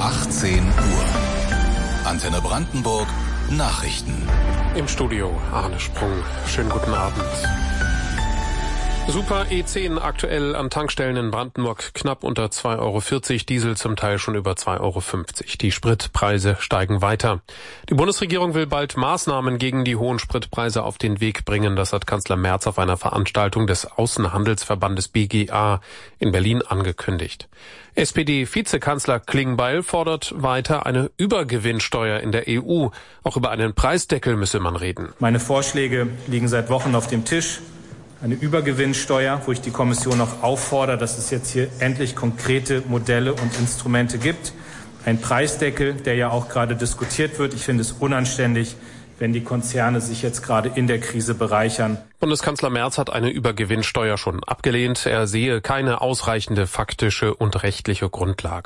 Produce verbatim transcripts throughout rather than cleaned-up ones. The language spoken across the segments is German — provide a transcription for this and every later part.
achtzehn Uhr. Antenne Brandenburg Nachrichten. Im Studio Arne Sprung. Schönen guten Abend. Super E zehn aktuell an Tankstellen in Brandenburg knapp unter zwei Euro vierzig, Diesel zum Teil schon über zwei Euro fünfzig. Die Spritpreise steigen weiter. Die Bundesregierung will bald Maßnahmen gegen die hohen Spritpreise auf den Weg bringen. Das hat Kanzler Merz auf einer Veranstaltung des Außenhandelsverbandes B G A in Berlin angekündigt. S P D-Vizekanzler Klingbeil fordert weiter eine Übergewinnsteuer in der E U. Auch über einen Preisdeckel müsse man reden. Meine Vorschläge liegen seit Wochen auf dem Tisch. Eine Übergewinnsteuer, wo ich die Kommission auch auffordere, dass es jetzt hier endlich konkrete Modelle und Instrumente gibt. Ein Preisdeckel, der ja auch gerade diskutiert wird. Ich finde es unanständig, wenn die Konzerne sich jetzt gerade in der Krise bereichern. Bundeskanzler Merz hat eine Übergewinnsteuer schon abgelehnt. Er sehe keine ausreichende faktische und rechtliche Grundlage.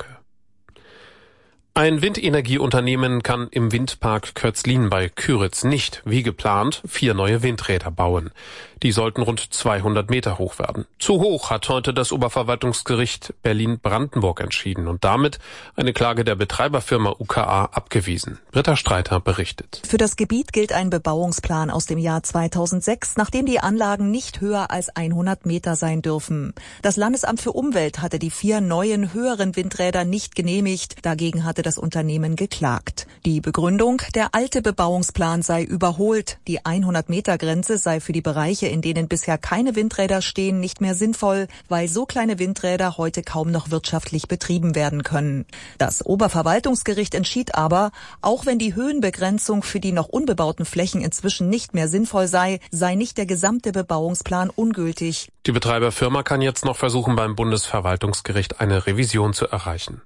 Ein Windenergieunternehmen kann im Windpark Kötzlin bei Küritz nicht, wie geplant, vier neue Windräder bauen. Die sollten rund zweihundert Meter hoch werden. Zu hoch, hat heute das Oberverwaltungsgericht Berlin-Brandenburg entschieden und damit eine Klage der Betreiberfirma U K A abgewiesen. Britta Streiter berichtet. Für das Gebiet gilt ein Bebauungsplan aus dem Jahr zweitausendsechs, nachdem die Anlagen nicht höher als hundert Meter sein dürfen. Das Landesamt für Umwelt hatte die vier neuen, höheren Windräder nicht genehmigt. Dagegen hatte das Unternehmen geklagt. Die Begründung, der alte Bebauungsplan sei überholt. Die hundert Meter Grenze sei für die Bereiche, in denen bisher keine Windräder stehen, nicht mehr sinnvoll, weil so kleine Windräder heute kaum noch wirtschaftlich betrieben werden können. Das Oberverwaltungsgericht entschied aber, auch wenn die Höhenbegrenzung für die noch unbebauten Flächen inzwischen nicht mehr sinnvoll sei, sei nicht der gesamte Bebauungsplan ungültig. Die Betreiberfirma kann jetzt noch versuchen, beim Bundesverwaltungsgericht eine Revision zu erreichen.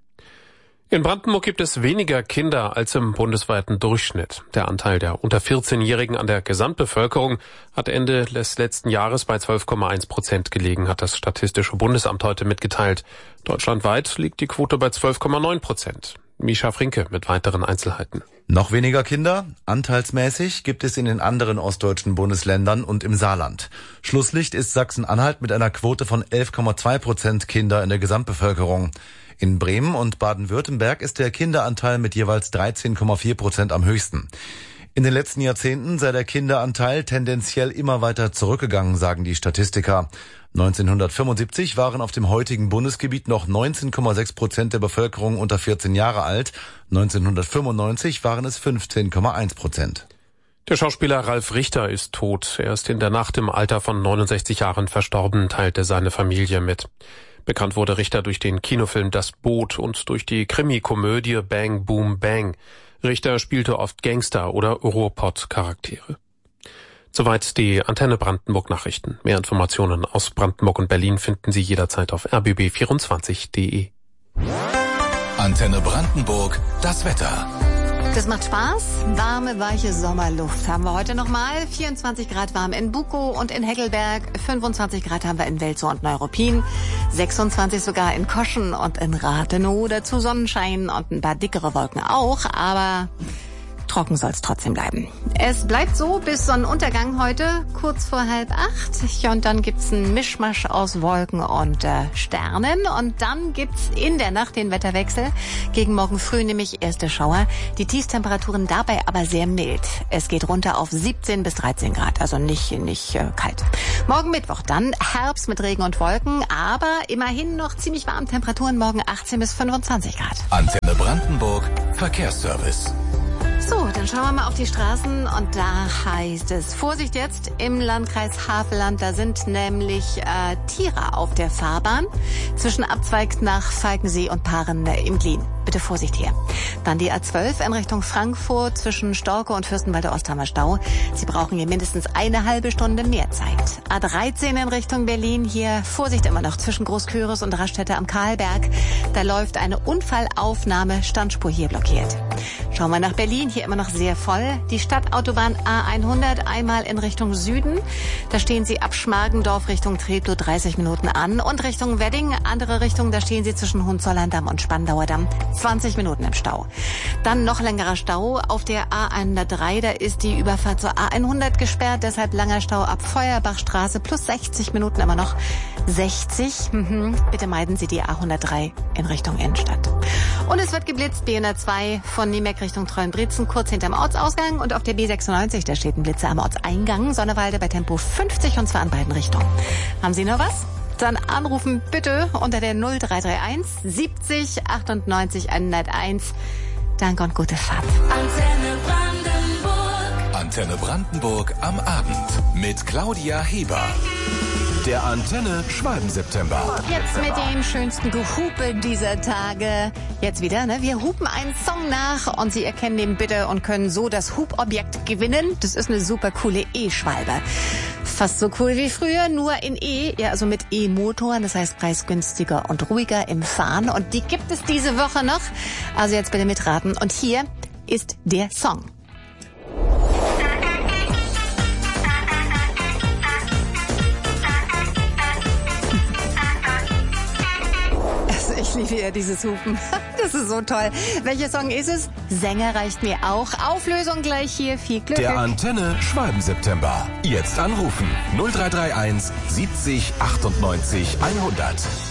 In Brandenburg gibt es weniger Kinder als im bundesweiten Durchschnitt. Der Anteil der unter vierzehnjährigen an der Gesamtbevölkerung hat Ende des letzten Jahres bei zwölf Komma eins Prozent gelegen, hat das Statistische Bundesamt heute mitgeteilt. Deutschlandweit liegt die Quote bei zwölf Komma neun Prozent. Mischa Frinke mit weiteren Einzelheiten. Noch weniger Kinder, anteilsmäßig, gibt es in den anderen ostdeutschen Bundesländern und im Saarland. Schlusslicht ist Sachsen-Anhalt mit einer Quote von elf Komma zwei Prozent Kinder in der Gesamtbevölkerung. In Bremen und Baden-Württemberg ist der Kinderanteil mit jeweils dreizehn Komma vier Prozent am höchsten. In den letzten Jahrzehnten sei der Kinderanteil tendenziell immer weiter zurückgegangen, sagen die Statistiker. neunzehnhundertfünfundsiebzig waren auf dem heutigen Bundesgebiet noch neunzehn Komma sechs Prozent der Bevölkerung unter vierzehn Jahre alt. neunzehnhundertfünfundneunzig waren es fünfzehn Komma eins Prozent. Der Schauspieler Ralf Richter ist tot. Er ist in der Nacht im Alter von neunundsechzig Jahren verstorben, teilte seine Familie mit. Bekannt wurde Richter durch den Kinofilm Das Boot und durch die Krimikomödie Bang Boom Bang. Richter spielte oft Gangster- oder Ruhrpott-Charaktere. Soweit die Antenne Brandenburg Nachrichten. Mehr Informationen aus Brandenburg und Berlin finden Sie jederzeit auf r b b vierundzwanzig punkt d e. Antenne Brandenburg, das Wetter. Das macht Spaß. Warme, weiche Sommerluft haben wir heute nochmal. vierundzwanzig Grad warm in Bukow und in Heckelberg. fünfundzwanzig Grad haben wir in Welzow und Neuruppin. sechsundzwanzig sogar in Koschen und in Rathenow. Dazu Sonnenschein und ein paar dickere Wolken auch. Aber trocken soll es trotzdem bleiben. Es bleibt so bis Sonnenuntergang heute, kurz vor halb acht. Und dann gibt's einen Mischmasch aus Wolken und äh, Sternen. Und dann gibt's in der Nacht den Wetterwechsel. Gegen morgen früh nämlich erste Schauer. Die Tiefstemperaturen dabei aber sehr mild. Es geht runter auf siebzehn bis dreizehn Grad, also nicht, nicht äh, kalt. Morgen Mittwoch dann Herbst mit Regen und Wolken, aber immerhin noch ziemlich warm. Temperaturen morgen achtzehn bis fünfundzwanzig Grad. Antenne Brandenburg, Verkehrsservice. So, dann schauen wir mal auf die Straßen und da heißt es, Vorsicht jetzt im Landkreis Havelland, da sind nämlich äh, Tiere auf der Fahrbahn zwischen Abzweig nach Falkensee und Paaren äh, im Glien. Bitte Vorsicht hier. Dann die A zwölf in Richtung Frankfurt zwischen Storke und Fürstenwalde Osthammer Stau. Sie brauchen hier mindestens eine halbe Stunde mehr Zeit. A dreizehn in Richtung Berlin, hier Vorsicht immer noch zwischen Großküritz und Raststätte am Kahlberg. Da läuft eine Unfallaufnahme, Standspur hier blockiert. Schauen wir nach Berlin, hier immer noch sehr voll. Die Stadtautobahn A hundert einmal in Richtung Süden. Da stehen Sie ab Schmargendorf Richtung Treptow dreißig Minuten an. Und Richtung Wedding, andere Richtung, da stehen Sie zwischen Hohenzollern-Damm und Spandauer Damm zwanzig Minuten im Stau. Dann noch längerer Stau auf der A hundertdrei, da ist die Überfahrt zur A hundert gesperrt, deshalb langer Stau ab Feuerbachstraße plus sechzig Minuten immer noch. sechzig, mhm. Bitte meiden Sie die A hundertdrei in Richtung Innenstadt. Und es Es wird geblitzt, B hundertzwei von Niemeck Richtung Treuenbrietzen, kurz hinterm Ortsausgang. Und auf der B sechsundneunzig, da steht ein Blitzer am Ortseingang, Sonnewalde bei Tempo fünfzig und zwar an beiden Richtungen. Haben Sie noch was? Dann anrufen bitte unter der null drei drei eins siebzig achtundneunzig hunderteins. Danke und gute Fahrt. Antenne Brandenburg. Antenne Brandenburg am Abend mit Claudia Heber. Der Antenne Schwalben-September. Jetzt mit dem schönsten Gehupe dieser Tage. Jetzt wieder, ne? Wir hupen einen Song nach und Sie erkennen den bitte und können so das Hupobjekt gewinnen. Das ist eine super coole E-Schwalbe. Fast so cool wie früher, nur in E, ja, also mit E-Motor, das heißt preisgünstiger und ruhiger im Fahren. Und die gibt es diese Woche noch. Also jetzt bitte mitraten. Und hier ist der Song. Ich liebe ja dieses Hupen. Das ist so toll. Welcher Song ist es? Sänger reicht mir auch. Auflösung gleich hier. Viel Glück. Der Antenne Schwalben-September. Jetzt anrufen. null drei drei eins siebzig achtundneunzig hundert.